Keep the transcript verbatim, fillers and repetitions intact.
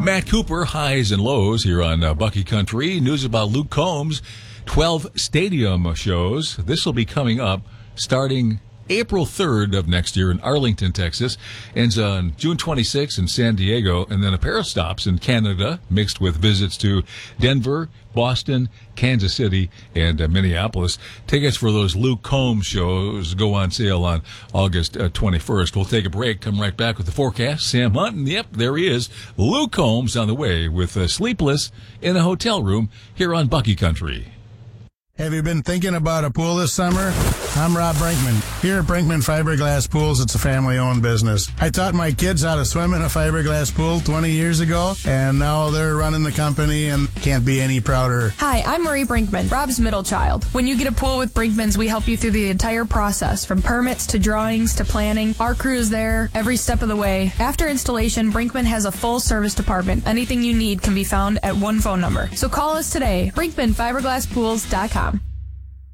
Matt Cooper, highs and lows here on uh, Bucky Country. News about Luke Combs, twelve stadium shows. This will be coming up starting April third of next year in Arlington, Texas. Ends on June twenty-sixth in San Diego, and then a pair of stops in Canada, mixed with visits to Denver, Boston, Kansas City, and uh, Minneapolis. Tickets for those Luke Combs shows go on sale on August uh, twenty-first. We'll take a break, come right back with the forecast. Sam Hunt, and yep, there he is. Luke Combs on the way with uh, Sleepless in a Hotel Room here on Bucky Country. Have you been thinking about a pool this summer? I'm Rob Brinkman. Here at Brinkman Fiberglass Pools, it's a family-owned business. I taught my kids how to swim in a fiberglass pool twenty years ago, and now they're running the company and can't be any prouder. Hi, I'm Marie Brinkman, Rob's middle child. When you get a pool with Brinkman's, we help you through the entire process, from permits to drawings to planning. Our crew is there every step of the way. After installation, Brinkman has a full service department. Anything you need can be found at one phone number. So call us today, brinkman fiberglass pools dot com.